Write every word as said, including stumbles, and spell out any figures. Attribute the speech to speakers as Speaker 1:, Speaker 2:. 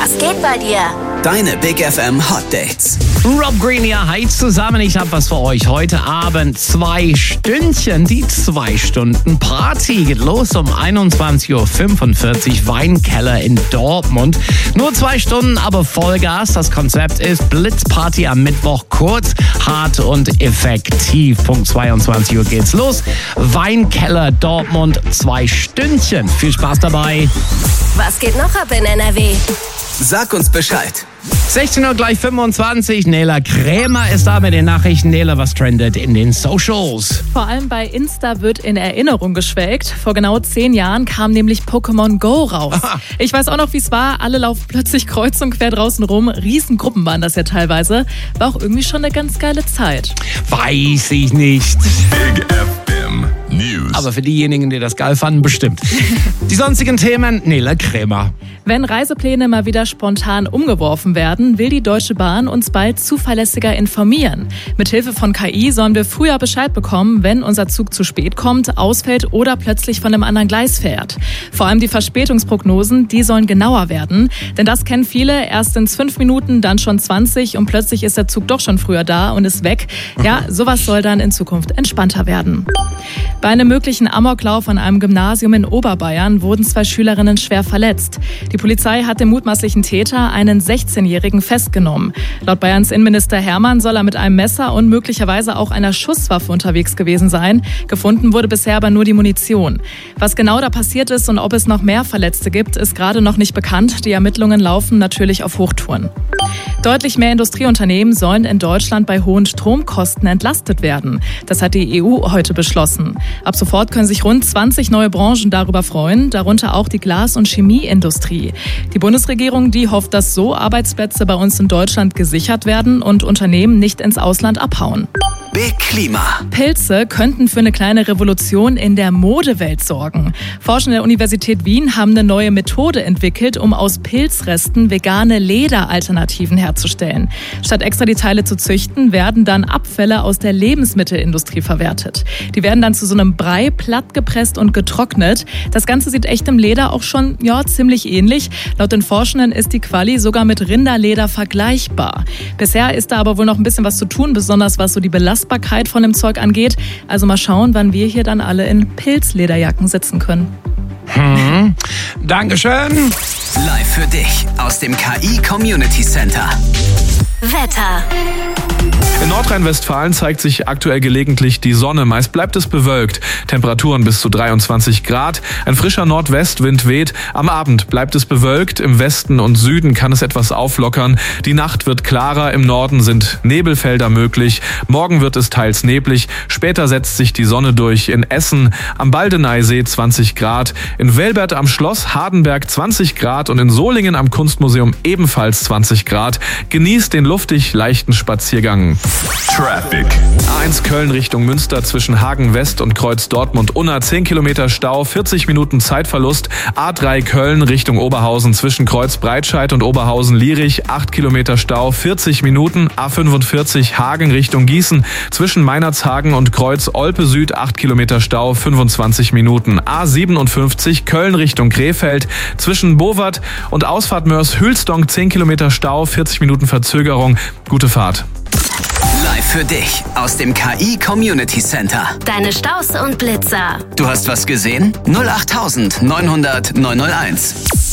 Speaker 1: Was geht bei dir?
Speaker 2: Deine Big F M Hot Dates.
Speaker 3: Rob Green, ja, hi zusammen. Ich habe was für euch. Heute Abend zwei Stündchen. Die zwei Stunden Party geht los um einundzwanzig Uhr fünfundvierzig. Weinkeller in Dortmund. Nur zwei Stunden, aber Vollgas. Das Konzept ist Blitzparty am Mittwoch. Kurz, hart und effektiv. Punkt zweiundzwanzig Uhr geht's los. Weinkeller Dortmund, zwei Stündchen. Viel Spaß dabei.
Speaker 1: Was geht noch ab in N R W?
Speaker 2: Sag uns Bescheid.
Speaker 3: sechzehn Uhr gleich fünfundzwanzig. Nela Krämer ist da mit den Nachrichten. Nela, was trendet in den Socials?
Speaker 4: Vor allem bei Insta wird in Erinnerung geschwelgt. Vor genau zehn Jahren kam nämlich Pokémon Go raus. Aha. Ich weiß auch noch, wie es war. Alle laufen plötzlich kreuz und quer draußen rum. Riesengruppen waren das ja teilweise. War auch irgendwie schon eine ganz geile Zeit.
Speaker 3: Weiß ich nicht.
Speaker 5: Big F M News.
Speaker 3: Aber für diejenigen, die das geil fanden, bestimmt. Die sonstigen Themen, Nela Krämer.
Speaker 4: Wenn Reisepläne mal wieder spontan umgeworfen werden, will die Deutsche Bahn uns bald zuverlässiger informieren. Mithilfe von K I sollen wir früher Bescheid bekommen, wenn unser Zug zu spät kommt, ausfällt oder plötzlich von einem anderen Gleis fährt. Vor allem die Verspätungsprognosen, die sollen genauer werden. Denn das kennen viele, erst in fünf Minuten, dann schon zwanzig und plötzlich ist der Zug doch schon früher da und ist weg. Ja, sowas soll dann in Zukunft entspannter werden. Bei einem möglichen Amoklauf an einem Gymnasium in Oberbayern wurden zwei Schülerinnen schwer verletzt. Die Polizei hat den mutmaßlichen Täter, einen sechzehnjährigen, festgenommen. Laut Bayerns Innenminister Hermann soll er mit einem Messer und möglicherweise auch einer Schusswaffe unterwegs gewesen sein. Gefunden wurde bisher aber nur die Munition. Was genau da passiert ist und ob es noch mehr Verletzte gibt, ist gerade noch nicht bekannt. Die Ermittlungen laufen natürlich auf Hochtouren. Deutlich mehr Industrieunternehmen sollen in Deutschland bei hohen Stromkosten entlastet werden. Das hat die E U heute beschlossen. Ab sofort können sich rund zwanzig neue Branchen darüber freuen, darunter auch die Glas- und Chemieindustrie. Die Bundesregierung, die hofft, dass so Arbeitsplätze bei uns in Deutschland gesichert werden und Unternehmen nicht ins Ausland abhauen.
Speaker 2: Big Klima.
Speaker 4: Pilze könnten für eine kleine Revolution in der Modewelt sorgen. Forscher der Universität Wien haben eine neue Methode entwickelt, um aus Pilzresten vegane Lederalternativen herzustellen. Statt extra die Teile zu züchten, werden dann Abfälle aus der Lebensmittelindustrie verwertet. Die werden dann zu so einem Brei platt gepresst und getrocknet. Das Ganze sieht echtem Leder auch schon ja, ziemlich ähnlich. Laut den Forschenden ist die Quali sogar mit Rinderleder vergleichbar. Bisher ist da aber wohl noch ein bisschen was zu tun, besonders was so die Belastung von dem Zeug angeht. Also mal schauen, wann wir hier dann alle in Pilzlederjacken sitzen können.
Speaker 3: Hm. Dankeschön.
Speaker 2: Live für dich aus dem K I Community Center.
Speaker 1: Wetter.
Speaker 5: In Nordrhein-Westfalen zeigt sich aktuell gelegentlich die Sonne. Meist bleibt es bewölkt. Temperaturen bis zu dreiundzwanzig Grad. Ein frischer Nordwestwind weht. Am Abend bleibt es bewölkt. Im Westen und Süden kann es etwas auflockern. Die Nacht wird klarer. Im Norden sind Nebelfelder möglich. Morgen wird es teils neblig. Später setzt sich die Sonne durch. In Essen am Baldeneysee zwanzig Grad. In Velbert am Schloss Hardenberg zwanzig Grad und in Solingen am Kunstmuseum ebenfalls zwanzig Grad. Genießt den luftig leichten Spaziergang. Traffic. A eins Köln Richtung Münster zwischen Hagen West und Kreuz Dortmund-Unna zehn Kilometer Stau, vierzig Minuten Zeitverlust. A drei Köln Richtung Oberhausen zwischen Kreuz Breitscheid und Oberhausen-Lierich acht Kilometer Stau, vierzig Minuten. A fünfundvierzig Hagen Richtung Gießen zwischen Meinerzhagen und Kreuz Olpe Süd acht Kilometer Stau, fünfundzwanzig Minuten. A siebenundfünfzig Köln Richtung Krefeld zwischen Bowart und Ausfahrt Mörs-Hülsdonk zehn Kilometer Stau, vierzig Minuten Verzögerung. Gute Fahrt.
Speaker 2: Live für dich aus dem K I Community Center.
Speaker 1: Deine Staus und Blitzer.
Speaker 2: Du hast was gesehen? null acht neunhundert neunhunderт neunhunderteins.